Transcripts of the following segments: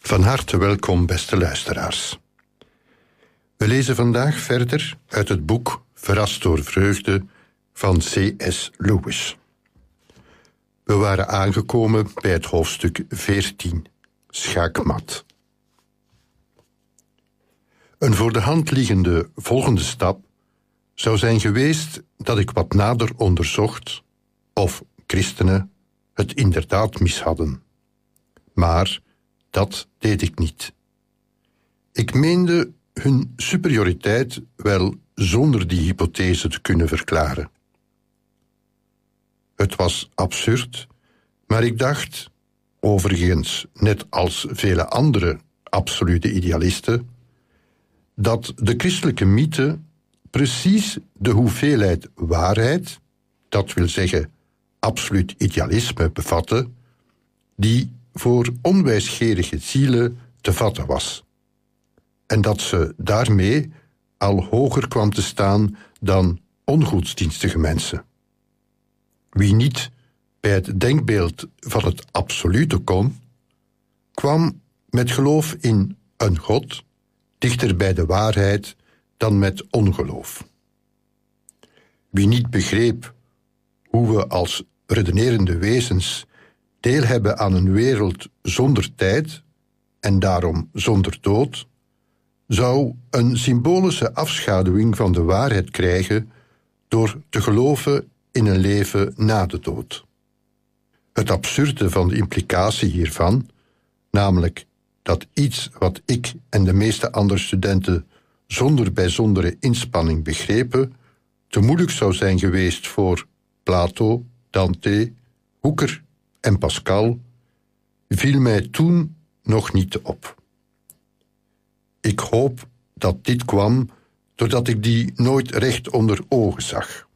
Van harte welkom, beste luisteraars. We lezen vandaag verder uit het boek Verrast door vreugde van C.S. Lewis. We waren aangekomen bij het hoofdstuk 14, schaakmat. Een voor de hand liggende volgende stap zou zijn geweest dat ik wat nader onderzocht of christenen het inderdaad mis hadden. Maar dat deed ik niet. Ik meende hun superioriteit wel zonder die hypothese te kunnen verklaren. Het was absurd, maar ik dacht, overigens net als vele andere absolute idealisten, dat de christelijke mythe precies de hoeveelheid waarheid, dat wil zeggen absoluut idealisme, bevatte, die voor onwijsgerige zielen te vatten was. En dat ze daarmee al hoger kwam te staan dan ongodsdienstige mensen. Wie niet bij het denkbeeld van het absolute kon, kwam met geloof in een God dichter bij de waarheid dan met ongeloof. Wie niet begreep hoe we als redenerende wezens deel hebben aan een wereld zonder tijd en daarom zonder dood, zou een symbolische afschaduwing van de waarheid krijgen door te geloven in een leven na de dood. Het absurde van de implicatie hiervan, namelijk dat iets wat ik en de meeste andere studenten zonder bijzondere inspanning begrepen, te moeilijk zou zijn geweest voor Plato, Dante, Hooker en Pascal, viel mij toen nog niet op. Ik hoop dat dit kwam doordat ik die nooit recht onder ogen zag.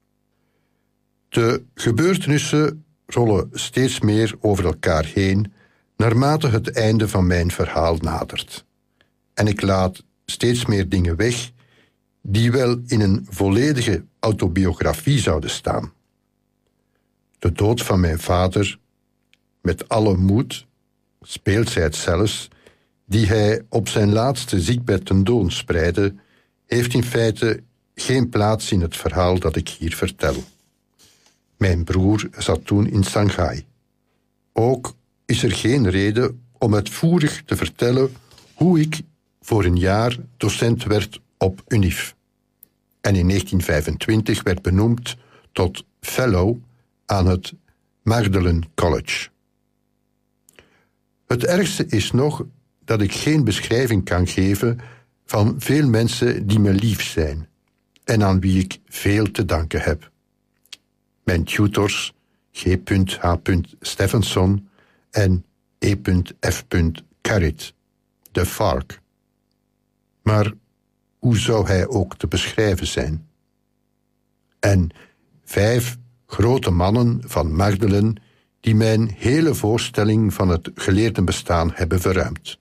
De gebeurtenissen rollen steeds meer over elkaar heen naarmate het einde van mijn verhaal nadert. En ik laat steeds meer dingen weg die wel in een volledige autobiografie zouden staan. De dood van mijn vader, met alle moed, speeltijd zelfs, die hij op zijn laatste ziekbed tentoonspreidde, heeft in feite geen plaats in het verhaal dat ik hier vertel. Mijn broer zat toen in Shanghai. Ook is er geen reden om uitvoerig te vertellen hoe ik voor een jaar docent werd op UNIF en in 1925 werd benoemd tot fellow aan het Magdalen College. Het ergste is nog dat ik geen beschrijving kan geven van veel mensen die me lief zijn en aan wie ik veel te danken heb. Mijn tutors G.H. Stephenson en E.F. Carrot, de Farc. Maar hoe zou hij ook te beschrijven zijn? En 5 grote mannen van Magdalen die mijn hele voorstelling van het geleerdenbestaan hebben verruimd.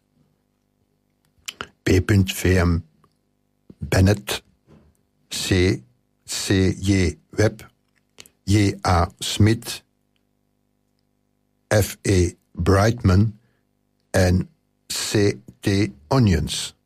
P.V.M. Bennett, C.C.J. Webb, J.A. Smith, F.E. Brightman en C.T. Onions.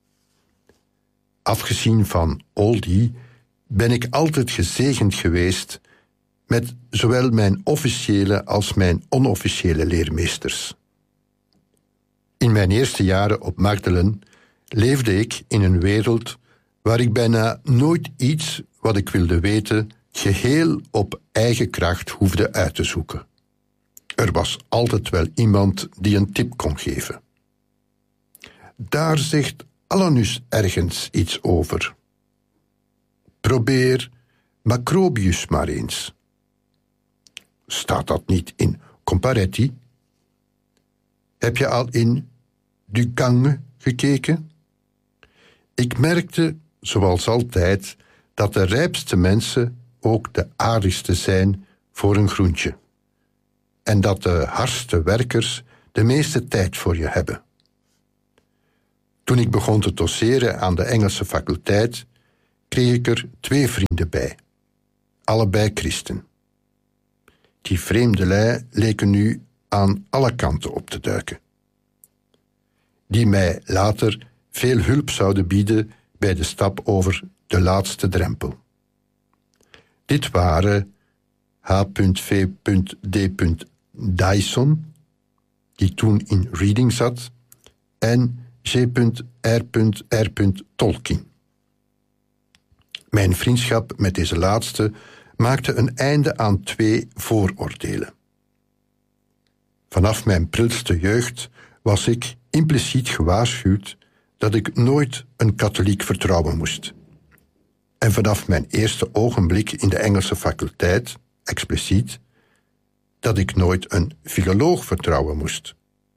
Afgezien van al die ben ik altijd gezegend geweest met zowel mijn officiële als mijn onofficiële leermeesters. In mijn eerste jaren op Magdalen leefde ik in een wereld waar ik bijna nooit iets wat ik wilde weten geheel op eigen kracht hoefde uit te zoeken. Er was altijd wel iemand die een tip kon geven. Daar zegt Alanus ergens iets over. Probeer Macrobius maar eens. Staat dat niet in Comparetti? Heb je al in Ducange gekeken? Ik merkte, zoals altijd, dat de rijpste mensen ook de aardigste zijn voor een groentje. En dat de hardste werkers de meeste tijd voor je hebben. Toen ik begon te doseren aan de Engelse faculteit, kreeg ik er 2 vrienden bij. Allebei christen. Die vreemdelui leken nu aan alle kanten op te duiken. die mij later veel hulp zouden bieden bij de stap over de laatste drempel. Dit waren H.V.D. Dyson, die toen in Reading zat, en G.R.R. Tolkien. Mijn vriendschap met deze laatste maakte een einde aan 2 vooroordelen. Vanaf mijn prilste jeugd was ik impliciet gewaarschuwd dat ik nooit een katholiek vertrouwen moest. En vanaf mijn eerste ogenblik in de Engelse faculteit, expliciet, dat ik nooit een filoloog vertrouwen moest.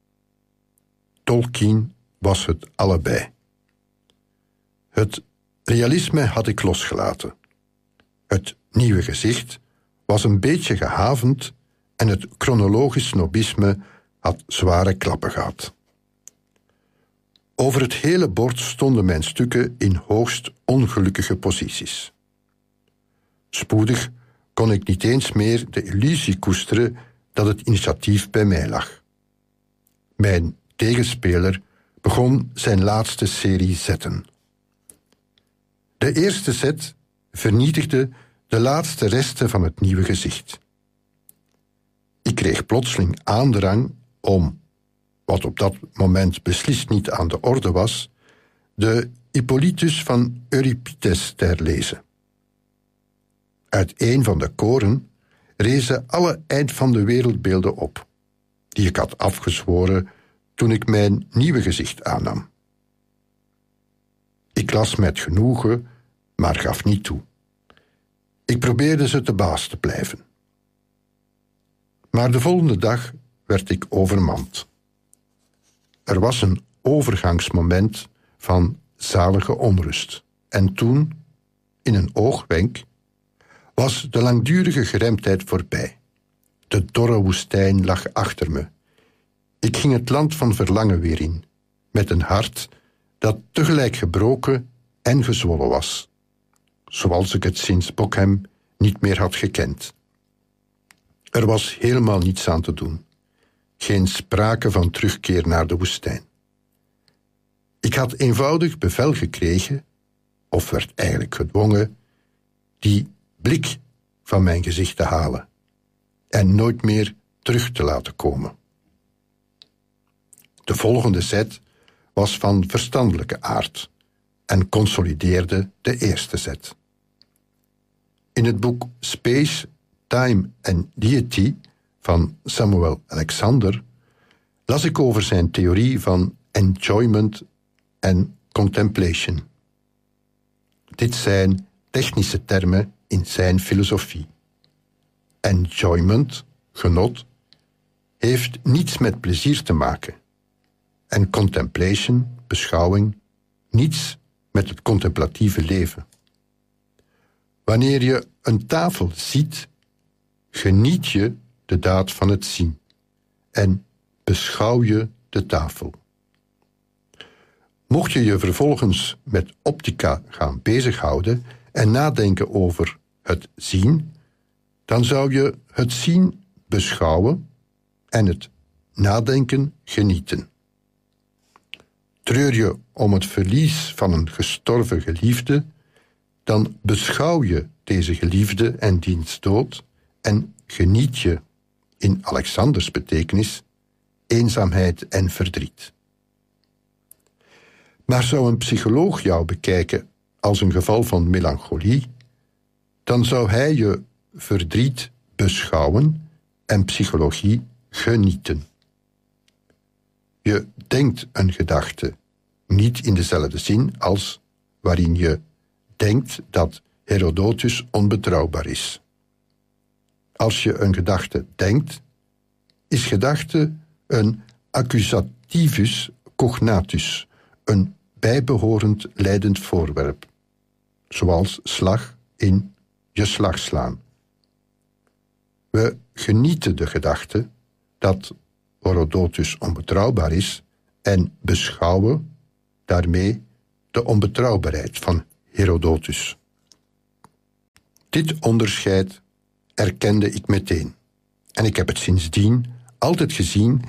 Tolkien was het allebei. Het realisme had ik losgelaten. Het nieuwe gezicht was een beetje gehavend en het chronologisch snobisme had zware klappen gehad. Over het hele bord stonden mijn stukken in hoogst ongelukkige posities. Spoedig kon ik niet eens meer de illusie koesteren dat het initiatief bij mij lag. Mijn tegenspeler begon zijn laatste serie zetten. De eerste zet vernietigde de laatste resten van het nieuwe gezicht. Ik kreeg plotseling aandrang om, wat op dat moment beslist niet aan de orde was, de Hippolytus van Euripides te herlezen. Uit een van de koren rezen alle eind van de wereldbeelden op, die ik had afgezworen toen ik mijn nieuwe gezicht aannam. Ik las met genoegen, maar gaf niet toe. Ik probeerde ze te baas te blijven. Maar de volgende dag werd ik overmand. Er was een overgangsmoment van zalige onrust. En toen, in een oogwenk, was de langdurige geremdheid voorbij. De dorre woestijn lag achter me. Ik ging het land van verlangen weer in, met een hart dat tegelijk gebroken en gezwollen was, zoals ik het sinds Bockham niet meer had gekend. Er was helemaal niets aan te doen. Geen sprake van terugkeer naar de woestijn. Ik had eenvoudig bevel gekregen, of werd eigenlijk gedwongen, die blik van mijn gezicht te halen en nooit meer terug te laten komen. De volgende zet was van verstandelijke aard en consolideerde de eerste zet. In het boek Space, Time and Deity van Samuel Alexander las ik over zijn theorie van enjoyment en contemplation. Dit zijn technische termen in zijn filosofie. Enjoyment, genot, heeft niets met plezier te maken. En contemplation, beschouwing, niets met het contemplatieve leven. Wanneer je een tafel ziet, geniet je de daad van het zien en beschouw je de tafel. Mocht je je vervolgens met optica gaan bezighouden en nadenken over het zien, dan zou je het zien beschouwen en het nadenken genieten. Treur je om het verlies van een gestorven geliefde, dan beschouw je deze geliefde en diens dood en geniet je, in Alexanders betekenis, eenzaamheid en verdriet. Maar zou een psycholoog jou bekijken als een geval van melancholie, dan zou hij je verdriet beschouwen en psychologie genieten. Je denkt een gedachte niet in dezelfde zin als waarin je denkt dat Herodotus onbetrouwbaar is. Als je een gedachte denkt, is gedachte een accusativus cognatus, een bijbehorend leidend voorwerp, zoals slag in je slag slaan. We genieten de gedachte dat Herodotus onbetrouwbaar is en beschouwen daarmee de onbetrouwbaarheid van Herodotus. Dit onderscheid erkende ik meteen en ik heb het sindsdien altijd gezien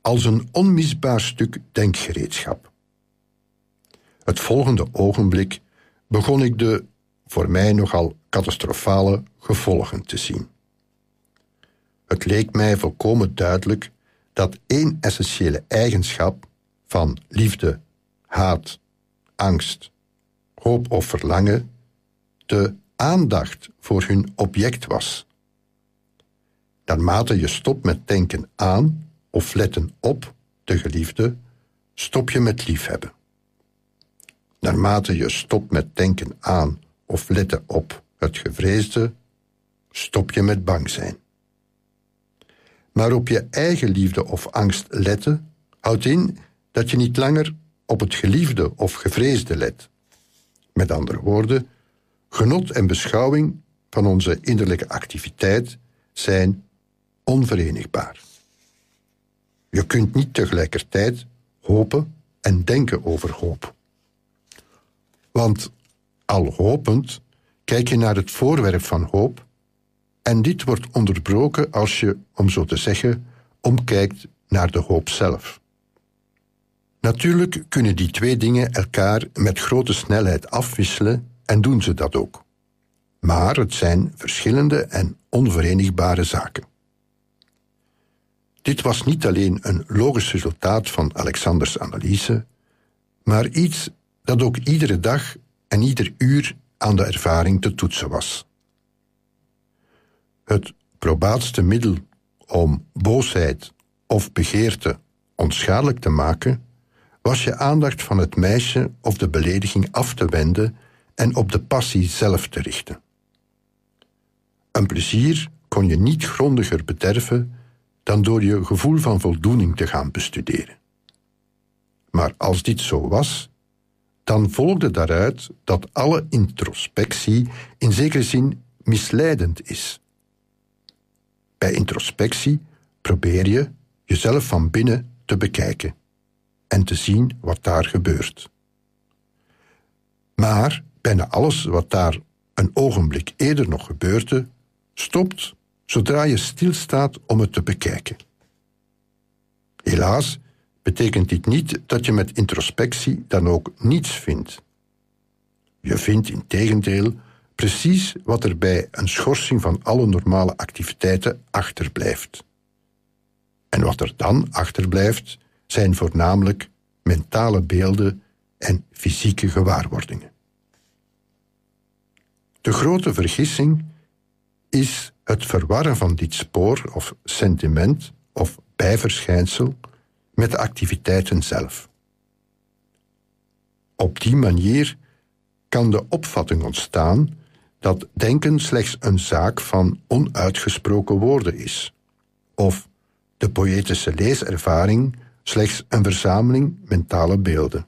als een onmisbaar stuk denkgereedschap. Het volgende ogenblik begon ik de, voor mij nogal catastrofale, gevolgen te zien. Het leek mij volkomen duidelijk dat één essentiële eigenschap van liefde, haat, angst, hoop of verlangen de aandacht voor hun object was. Naarmate je stopt met denken aan of letten op de geliefde, stop je met liefhebben. Naarmate je stopt met denken aan of letten op het gevreesde, stop je met bang zijn. Maar op je eigen liefde of angst letten houdt in dat je niet langer op het geliefde of gevreesde let. Met andere woorden, genot en beschouwing van onze innerlijke activiteit zijn onverenigbaar. Je kunt niet tegelijkertijd hopen en denken over hoop. Want al hopend kijk je naar het voorwerp van hoop en dit wordt onderbroken als je, om zo te zeggen, omkijkt naar de hoop zelf. Natuurlijk kunnen die twee dingen elkaar met grote snelheid afwisselen en doen ze dat ook. Maar het zijn verschillende en onverenigbare zaken. Dit was niet alleen een logisch resultaat van Alexanders analyse, maar iets dat ook iedere dag en ieder uur aan de ervaring te toetsen was. Het probaatste middel om boosheid of begeerte onschadelijk te maken, was je aandacht van het meisje of de belediging af te wenden en op de passie zelf te richten. Een plezier kon je niet grondiger bederven dan door je gevoel van voldoening te gaan bestuderen. Maar als dit zo was, dan volgde daaruit dat alle introspectie in zekere zin misleidend is. Bij introspectie probeer je jezelf van binnen te bekijken en te zien wat daar gebeurt. Maar bijna alles wat daar een ogenblik eerder nog gebeurde, stopt zodra je stilstaat om het te bekijken. Helaas betekent dit niet dat je met introspectie dan ook niets vindt. Je vindt integendeel precies wat er bij een schorsing van alle normale activiteiten achterblijft. En wat er dan achterblijft, zijn voornamelijk mentale beelden en fysieke gewaarwordingen. De grote vergissing is het verwarren van dit spoor of sentiment of bijverschijnsel met de activiteiten zelf. Op die manier kan de opvatting ontstaan dat denken slechts een zaak van onuitgesproken woorden is, of de poëtische leeservaring slechts een verzameling mentale beelden.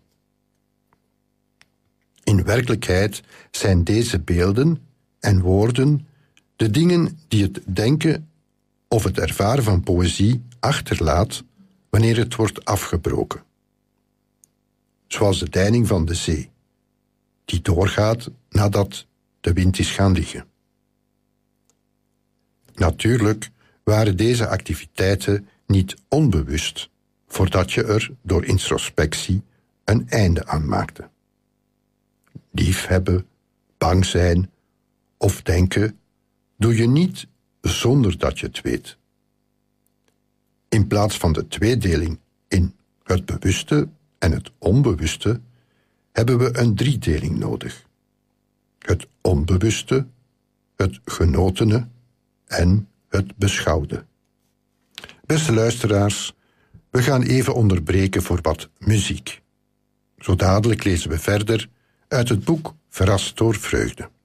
In werkelijkheid zijn deze beelden en woorden de dingen die het denken of het ervaren van poëzie achterlaat wanneer het wordt afgebroken. Zoals de deining van de zee, die doorgaat nadat de wind is gaan liggen. Natuurlijk waren deze activiteiten niet onbewust, voordat je er door introspectie een einde aan maakte. Liefhebben, bang zijn of denken doe je niet zonder dat je het weet. In plaats van de tweedeling in het bewuste en het onbewuste hebben we een driedeling nodig. Het onbewuste, het genotene en het beschouwde. Beste luisteraars, we gaan even onderbreken voor wat muziek. Zo dadelijk lezen we verder uit het boek Verrast door vreugde.